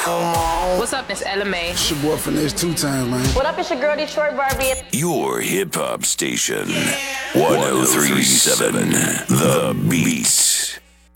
What's up, Miss LMA? It's your boy Finesse 2 times, man. What up, it's your girl Detroit Barbie. Your hip hop station, 1037 The Beats.